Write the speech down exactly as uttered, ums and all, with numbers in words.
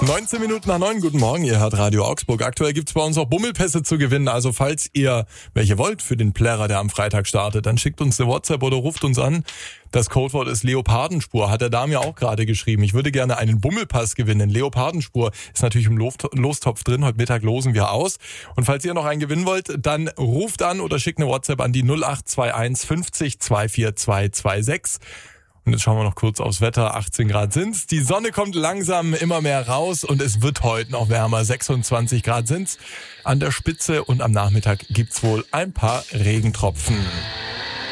neunzehn Minuten nach neun, guten Morgen, ihr hört Radio Augsburg. Aktuell gibt's bei uns auch Bummelpässe zu gewinnen, also falls ihr welche wollt für den Plärrer, der am Freitag startet, dann schickt uns eine WhatsApp oder ruft uns an. Das Codewort ist Leopardenspur, hat der Dame ja auch gerade geschrieben. Ich würde gerne einen Bummelpass gewinnen. Leopardenspur ist natürlich im Lostopf drin, heute Mittag losen wir aus. Und falls ihr noch einen gewinnen wollt, dann ruft an oder schickt eine WhatsApp an die null acht zwei eins fünfzig zweihundertvierundzwanzig zweihundertsechzig. Und jetzt schauen wir noch kurz aufs Wetter. achtzehn Grad sind's. Die Sonne kommt langsam immer mehr raus und es wird heute noch wärmer. sechsundzwanzig Grad sind's an der Spitze und am Nachmittag gibt's wohl ein paar Regentropfen.